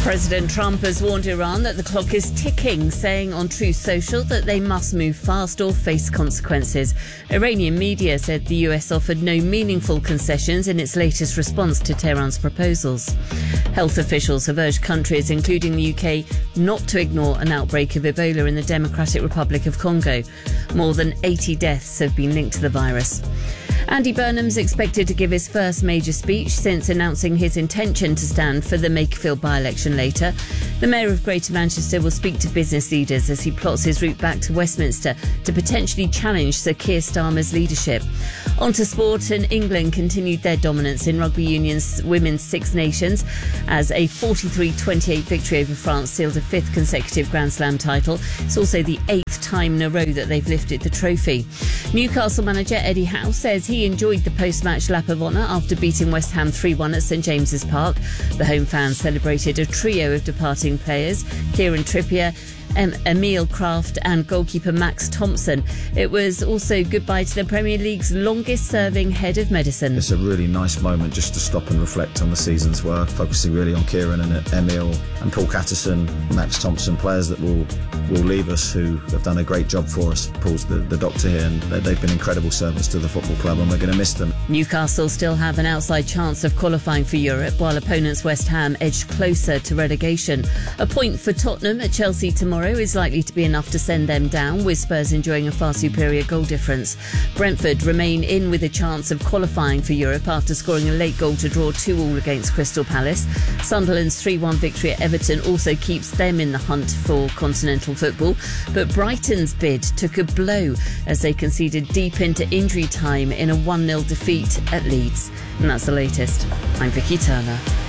President Trump has warned Iran that the clock is ticking, saying on Truth Social that they must move fast or face consequences. Iranian media said the US offered no meaningful concessions in its latest response to Tehran's proposals. Health officials have urged countries, including the UK, not to ignore an outbreak of Ebola in the Democratic Republic of Congo. More than 80 deaths have been linked to the virus. Andy Burnham's expected to give his first major speech since announcing his intention to stand for the Makerfield by-election later. The Mayor of Greater Manchester will speak to business leaders as he plots his route back to Westminster to potentially challenge Sir Keir Starmer's leadership. On to sport, and England continued their dominance in Rugby Union's Women's Six Nations as a 43-28 victory over France sealed a fifth consecutive Grand Slam title. It's also the eighth time in a row that they've lifted the trophy. Newcastle manager Eddie Howe says he enjoyed the post-match lap of honour after beating West Ham 3-1 at St James's Park. The home fans celebrated a trio of departing players: Kieran Trippier, Emil Kraft and goalkeeper Max Thompson. It was also goodbye to the Premier League's longest-serving head of medicine. It's a really nice moment just to stop and reflect on the season's work, focusing really on Kieran and Emil and Paul Catterson, Max Thompson, players that will leave us who have done a great job for us. Paul's the doctor here, and they've been incredible servants to the football club, and we're going to miss them. Newcastle still have an outside chance of qualifying for Europe, while opponents West Ham edged closer to relegation. A point for Tottenham at Chelsea tomorrow is likely to be enough to send them down, with Spurs enjoying a far superior goal difference. Brentford remain in with a chance of qualifying for Europe after scoring a late goal to draw 2-2 against Crystal Palace. Sunderland's 3-1 victory at Everton also keeps them in the hunt for continental football, but Brighton's bid took a blow as they conceded deep into injury time in a 1-0 defeat at Leeds. And that's the latest. I'm Vicky Turner.